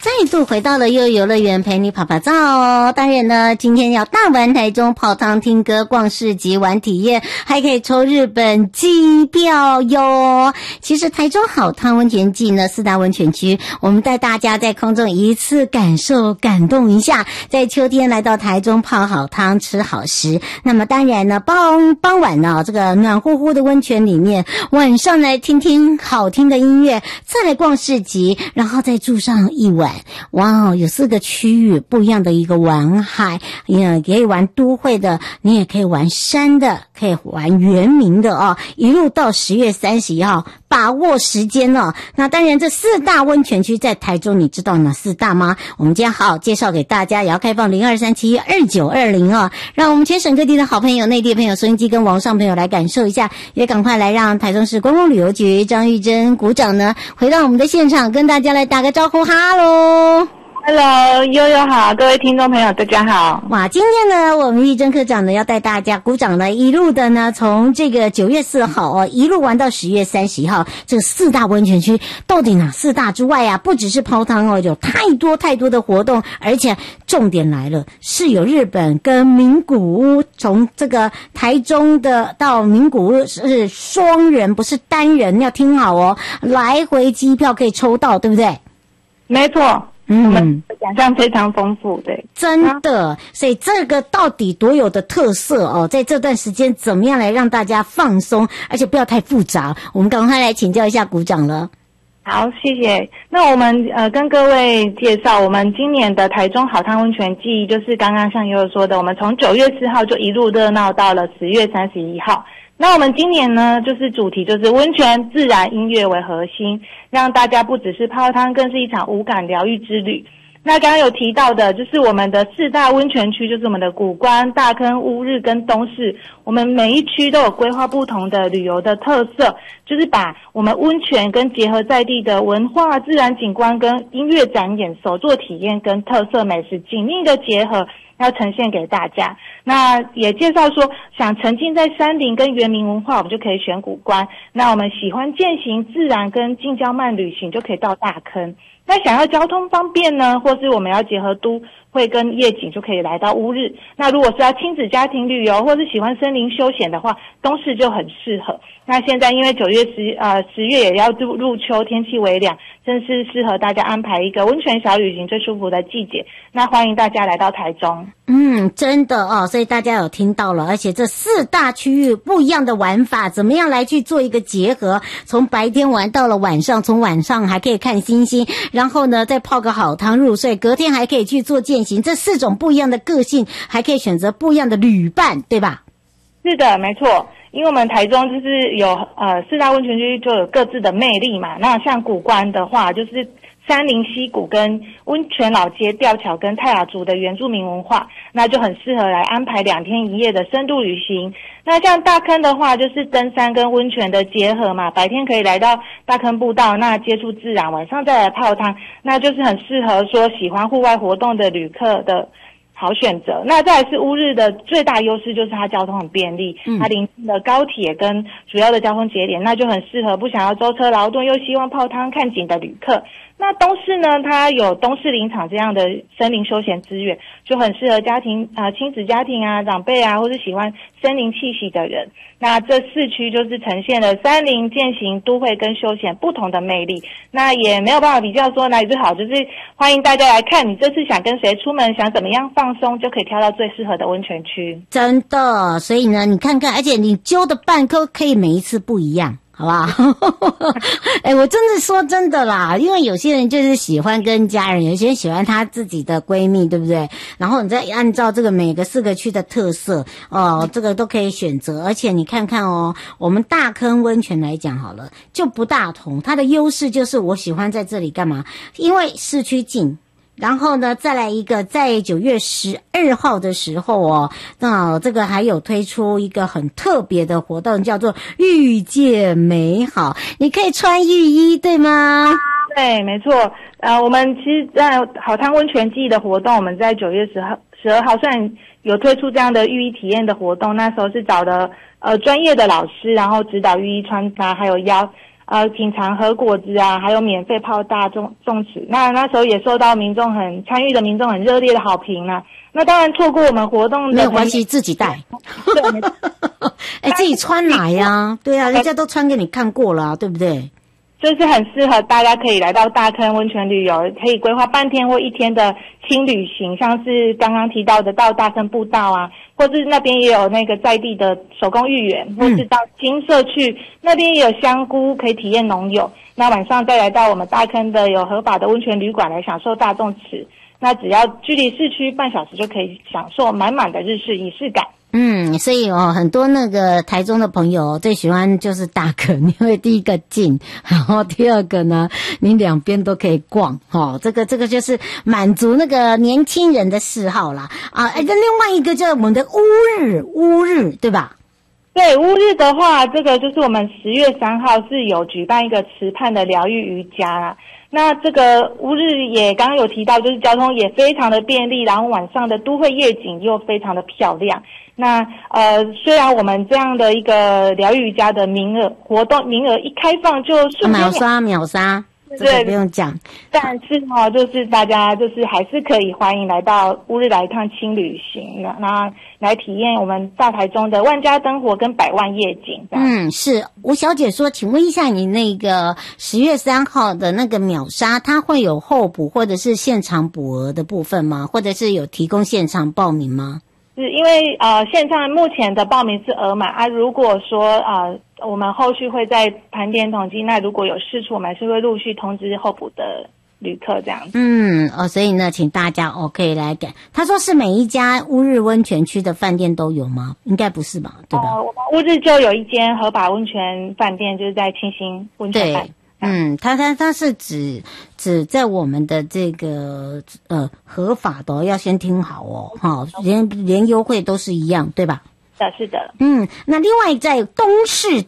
再度回到了悠游乐园，陪你跑跑照哦。当然呢，今天要大玩台中，泡汤听歌逛市集玩体验，还可以抽日本机票哟。其实台中好汤温泉季呢，4大温泉区，我们带大家在空中一次感受感动一下，在秋天来到台中泡好汤吃好食。那么当然呢，傍晚呢，这个暖乎乎的温泉里面，晚上来听听好听的音乐，再来逛市集，然后再住上一晚。哇，有4个区域不一样的一个玩海，也可以玩都会的，你也可以玩山的，可以玩原民的哦，一路到10月31号，把握时间哦。那当然这4大温泉区在台中，你知道哪4大吗？我们今天好好介绍给大家，也要开放02372920哦，让我们全省各地的好朋友、内地朋友、收音机跟网上朋友来感受一下，也赶快来让台中市观光旅游局张玉珍股长呢回到我们的现场，跟大家来打个招呼，哈喽。 Hello， 悠悠好，各位听众朋友大家好。 哇，今天呢，我们玉珍科长呢要带大家鼓掌呢，一路的呢从这个9月4号哦，一路玩到10月31号，这4大温泉区到底哪4大之外啊，不只是泡汤哦，有太多的活动，而且重点来了，是有日本跟名古屋，从这个台中的到名古屋是双人，不是单人，要听好哦，来回机票可以抽到，对不对？ 没错。我们想象非常丰富，对， 真的，所以这个到底多有的特色哦，在这段时间怎么样来让大家放松，而且不要太复杂，我们赶快来请教一下股长了。 好，谢谢。那我们跟各位介绍，我们今年的台中好汤温泉季，就是刚刚像悠悠说的，我们从9月4号就一路热闹到了10月31号。那我们今年呢，就是主题就是温泉、自然、音乐为核心，让大家不只是泡汤，更是一场无感疗愈之旅。那刚刚有提到的，就是我们的4大温泉区，就是我们的谷关、大坑、乌日跟东势，我们每一区都有规划不同的旅游的特色，就是把我们温泉跟结合在地的文化、自然景观跟音乐展演、手作体验跟特色美食紧密的结合，要呈现给大家。那也介绍说，想沉浸在山林跟原民文化，我们就可以选谷关。那我们喜欢健行、自然跟近郊慢旅行，就可以到大坑。那想要交通方便呢，或是我们要结合都会跟夜景，就可以来到乌日。那如果是要亲子家庭旅游，或是喜欢森林休闲的话，东势就很适合。那现在因为10月也要入秋，天气微凉，正是适合大家安排一个温泉小旅行最舒服的季节。那欢迎大家来到台中。 真的哦，所以大家有听到了，而且这4大区域不一样的玩法，怎么样来去做一个结合？从白天玩到了晚上，从晚上还可以看星星，然后呢再泡个好汤入睡，隔天还可以去做健行，这4种不一样的个性，还可以选择不一样的旅伴，对吧？ 是的，没错。因为我们台中就是有4大温泉区就有各自的魅力嘛。那像谷关的话，就是山林溪谷跟温泉老街、吊桥跟泰雅族的原住民文化，那就很适合来安排2天1夜的深度旅行。那像大坑的话，就是登山跟温泉的结合嘛，白天可以来到大坑步道，那接触自然，晚上再来泡汤，那就是很适合说喜欢户外活动的旅客的好选择。那再来是乌日的最大优势就是它交通很便利，它临近的高铁跟主要的交通节点，那就很适合不想要舟车劳顿又希望泡汤看景的旅客。那东势呢，它有东势林场这样的森林休闲资源，就很适合亲子家庭啊、长辈啊，或是喜欢森林气息的人。那这4区就是呈现了山林、健行、都会跟休闲不同的魅力。那也没有办法比较说哪里最好，就是欢迎大家来看，你这次想跟谁出门，想怎么样放松，就可以挑到最适合的温泉区。 真的，所以呢，你看看，而且你揪的伴可以每一次不一样。好不好？我真的说真的啦，因为有些人就是喜欢跟家人，有些人喜欢他自己的闺蜜，对不对？然后你再按照这个每个4个区的特色这个都可以选择。而且你看看哦，我们大坑温泉来讲好了，就不大同，它的优势就是我喜欢在这里干嘛？因为市区近。然后呢，再来一个，在9月12号的时候哦，那这个还有推出一个很特别的活动，叫做遇见美好。你可以穿浴衣，对吗？ 对，没错。我们其实在好汤温泉季的活动，我们在9月12号虽然有推出这样的浴衣体验的活动，那时候是找的专业的老师，然后指导浴衣穿搭，还有品尝和果子啊，还有免费泡大众池。那时候也受到参与的民众很热烈的好评啊。那当然错过我们活动的没有关系，自己带。对，自己穿来呀。对啊，人家都穿给你看过了，对不对？ 就是很适合大家可以来到大坑温泉旅游，可以规划半天或一天的轻旅行，像是刚刚提到的到大坑步道啊，或是那边也有那个在地的手工芋圆，或是到金社区那边也有香菇可以体验农友。那晚上再来到我们大坑的有合法的温泉旅馆来享受大众池，那只要距离市区半小时就可以享受满满的日式仪式感。 所以很多那个台中的朋友最喜欢就是大坑，因为第一个近，然后第二个呢，你两边都可以逛，这个就是满足那个年轻人的嗜好啦。另外一个就是我们的乌日，对吧？ 对，乌日的话，这个就是我们10月3号是有举办一个池畔的疗愈瑜伽啦。那这个乌日也刚刚有提到，就是交通也非常的便利，然后晚上的都会夜景又非常的漂亮。那虽然我们这样的一个疗愈瑜伽的活动名额一开放就瞬间秒杀， 对， 不用讲。 但是就是大家就是还是可以欢迎来到乌日来一趟轻旅行，那来体验我们大台中的万家灯火跟百万夜景。 是吴小姐说，请问一下，你那个10月3号的那个秒杀，它会有候补或者是现场补额的部分吗？或者是有提供现场报名吗？ 是因为现在目前的报名是额满啊，如果说我们后续会再盘点统计，那如果有释出，我们还是会陆续通知候补的旅客这样子。 所以呢，请大家可以来改。他说是每一家乌日温泉区的饭店都有吗？应该不是吧，对吧？ 我们乌日就有一间合法温泉饭店，就是在清新温泉饭。 它是指在我们的这个合法的要先听好连优惠都是一样，对吧？ 是的。 那另外在东市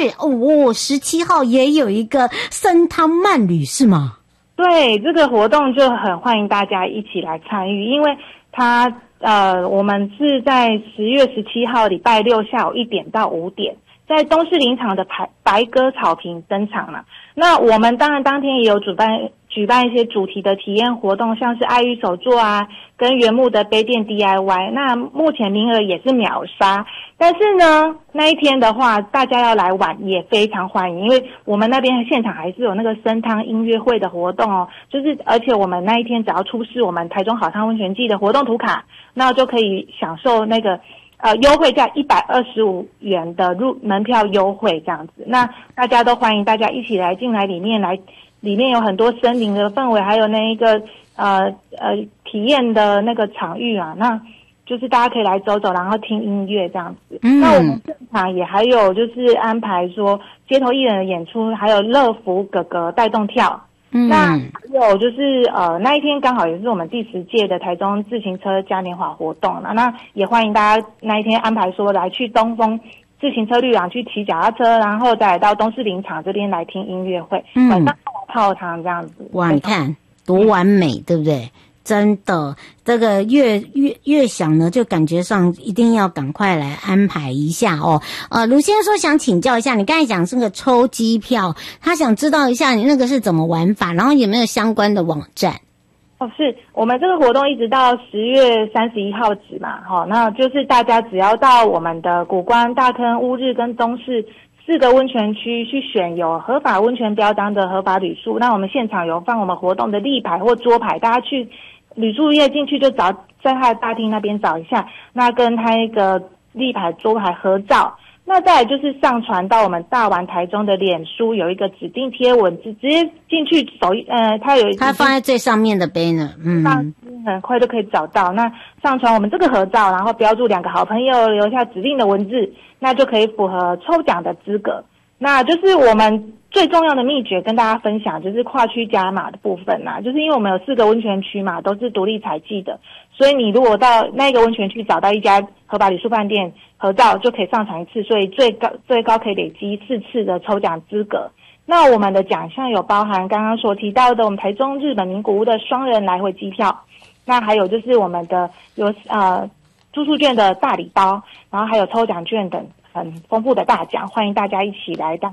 17号也有一个参汤慢旅是吗？ 对，这个活动就很欢迎大家一起来参与，因为它我们是在10月17号礼拜六下午1点到5点。在东势林场的白鸽草坪登场了。那我们当然当天也有举办一些主题的体验活动，像是爱玉手作啊，跟原木的杯垫 DIY。那目前名额也是秒杀，但是呢，那一天的话，大家要来玩也非常欢迎，因为我们那边现场还是有那个参汤音乐会的活动而且我们那一天只要出示我们台中好汤温泉季的活动图卡，那就可以享受那个优惠价125元的门票优惠这样子。那大家都欢迎大家一起来进来里面有很多森林的氛围，还有那一个体验的那个场域啊，那就是大家可以来走走，然后听音乐这样子。那我们现场也还有就是安排说街头艺人的演出，还有乐福哥哥带动跳。那还有就是那一天刚好也是我们第10届的台中自行车嘉年华活动了，那也欢迎大家那一天安排说来去东风自行车旅馆去骑脚踏车，然后再来到东势林场这边来听音乐会，晚上泡汤这样子。 哇，你看多完美，对不对？真的，这个越想呢，就感觉上一定要赶快来安排一下卢先生说想请教一下，你刚才讲这个抽机票，他想知道一下你那个是怎么玩法，然后有没有相关的网站？ 是我们这个活动一直到10月31号止嘛，那就是大家只要到我们的谷关、大坑、乌日跟东势4个温泉区去选有合法温泉标章的合法旅宿，那我们现场有放我们活动的立牌或桌牌，大家去旅宿业进去就找，在他的大厅那边找一下，那跟他一个立牌桌牌合照。那再来就是上传到我们大玩台中的脸书，有一个指定贴文，直接进去它放在最上面的 banner， 很快就可以找到。那上传我们这个合照，然后标注2个好朋友，留下指定的文字，那就可以符合抽奖的资格。那就是我们最重要的秘诀跟大家分享，就是跨区加码的部分啦。就是因为我们有4个温泉区嘛，都是独立采集的，所以你如果到那个温泉区找到一家合法旅宿饭店合照，就可以上传1次，所以最高可以累积4次的抽奖资格。那我们的奖项有包含刚刚所提到的我们台中日本名古屋的双人来回机票，那还有就是我们的有住宿券的大礼包，然后还有抽奖券等很丰富的大奖，欢迎大家一起来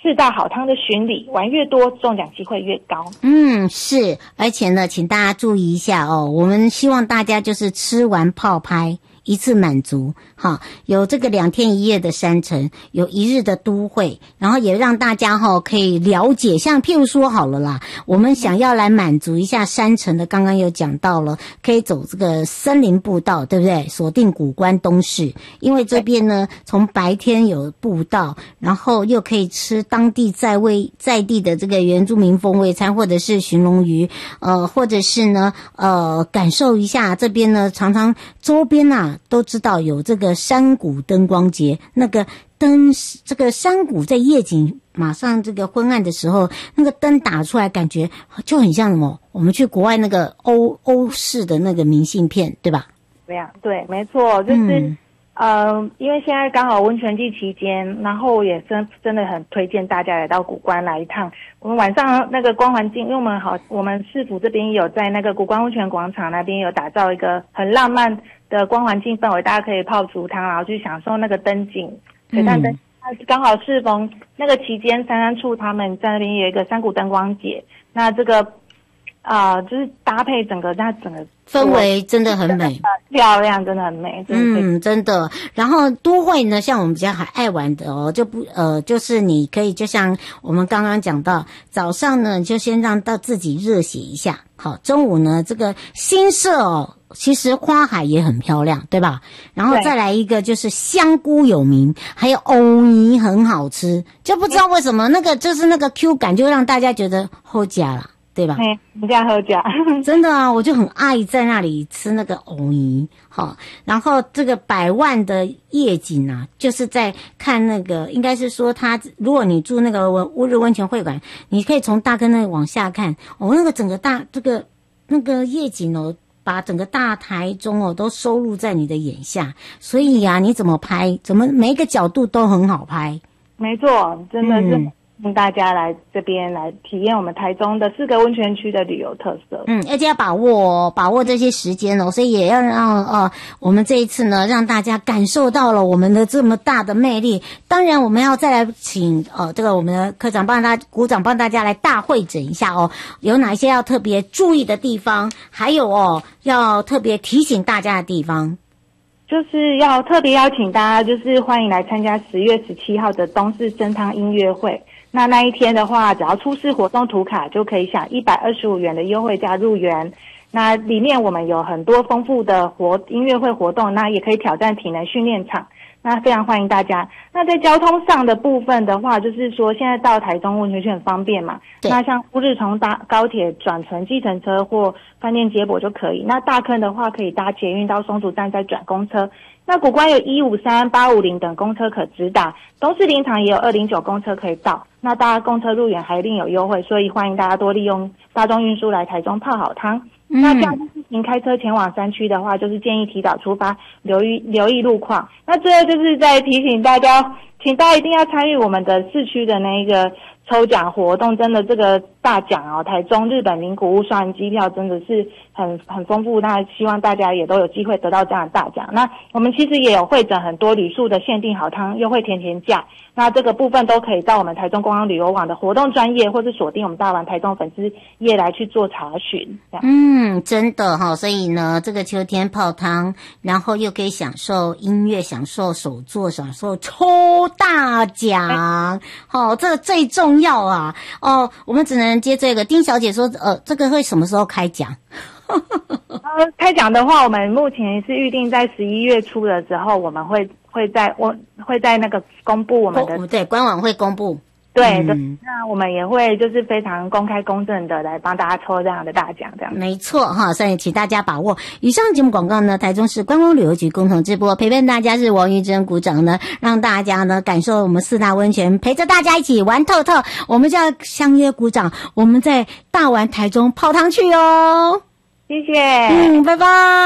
4大好汤的巡礼，玩越多，中奖机会越高。 是，而且呢，请大家注意一下哦，我们希望大家就是吃完泡拍。一次满足，好，有这个2天1夜的山城，有1日的都会，然后也让大家可以了解，像譬如说好了啦，我们想要来满足一下山城的，刚刚有讲到了，可以走这个森林步道，对不对？锁定古关东市，因为这边呢，从白天有步道，然后又可以吃当地在地的这个原住民风味餐，或者是寻龙鱼，或者是呢，感受一下这边呢，常常周边啊。都知道有这个山谷灯光节，那个这个山谷在夜景马上这个昏暗的时候，那个灯打出来，感觉就很像什么？我们去国外那个欧式的那个明信片，对吧？ 对呀，对，没错，就是。因为现在刚好温泉季期间，然后我也真的很推荐大家来到古关来一趟。我们晚上那个光环境，因为我们市府这边有在那个古关温泉广场那边有打造一个很浪漫的光环境氛围，大家可以泡竹汤，然后去享受那个灯景，水岸灯。刚好适逢那个期间，山山处他们在那边有一个山谷灯光节，那这个就是搭配整个氛围真的很美， 漂亮，真的很美， 真的。然后都会呢，像我们比较爱玩的哦，就是你可以就像我们刚刚讲到，早上呢就先让到自己热血一下，好，中午呢这个新社哦，其实花海也很漂亮，对吧？然后再来一个就是香菇有名，还有藕泥很好吃，就不知道为什么那个就是那个 Q 感就让大家觉得好假啦。对吧？ 人家喝假， 真的啊，我就很爱在那里吃那个藕泥，好，然后这个100万的夜景啊，就是在看那个，应该是说如果你住那个乌日温泉会馆，你可以从大坑那里往下看，那个整个那个夜景哦，把整个大台中哦都收录在你的眼下，所以啊，你怎么拍，每一个角度都很好拍。 没错，真的是。请大家来这边来体验我们台中的4个温泉区的旅游特色。 而且要把握这些时间哦，所以也要让我们这一次呢，让大家感受到了我们的这么大的魅力。当然，我们要再来请这个我们的科长股长帮大家来大会诊一下哦，有哪些要特别注意的地方，还有要特别提醒大家的地方。 就是要特别邀请大家，就是欢迎来参加10月17号的东势生汤音乐会。那一天的话，只要出示活动图卡就可以享125元的优惠价入园。那里面我们有很多丰富的音乐会活动，那也可以挑战体能训练场。那非常欢迎大家。那在交通上的部分的话，就是说现在到台中温泉区很方便嘛。那像乌日从搭高铁转乘计程车或饭店接驳就可以。那大坑的话可以搭捷运到松竹站再转公车。那古关有153、850等公车可直达，东势林场也有209公车可以到。那搭公车入园还另有优惠，所以欢迎大家多利用大众运输来台中泡好汤。那这样自行开车前往山区的话，就是建议提早出发，留意路况。那最后就是在提醒大家，请大家一定要参与我们的市区的那个抽奖活动，真的这个大奖哦，台中日本名古屋双人机票真的是很丰富，那希望大家也都有机会得到这样的大奖。那我们其实也有会诊很多旅宿的限定好汤优惠甜价，那这个部分都可以到我们台中观光旅游网的活动专页，或是锁定我们大玩台中粉丝页来去做查询。 真的哈，所以呢，这个秋天泡汤，然后又可以享受音乐，享受手作，享受抽大奖，这个最重要啊！我们只能接这个。丁小姐说，这个会什么时候开奖？ 开奖的话，我们目前是预定在11月初的时候，我们会在那个公布我们的对官网会公布。 对的，那我们也会就是非常公开公正的来帮大家抽这样的大奖，这样没错哈，所以请大家把握。以上节目广告呢，台中市观光旅游局共同直播，陪伴大家是王玉珍股长呢，让大家呢感受我们4大温泉，陪着大家一起玩透透。我们就要相约股长，我们在大玩台中泡汤去哦。 谢谢， 拜拜。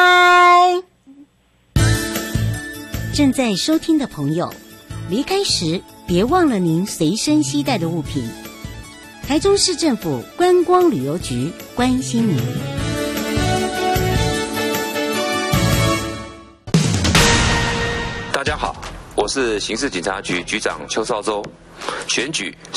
正在收听的朋友，离开时别忘了您随身携带的物品。台中市政府观光旅游局关心您。 大家好，我是刑事警察局局长邱少洲。选举